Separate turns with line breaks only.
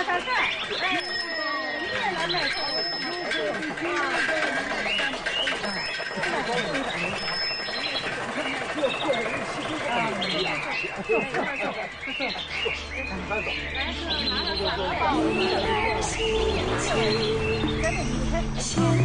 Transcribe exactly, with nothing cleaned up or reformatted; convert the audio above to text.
大菜，哎，你也来买菜，啊。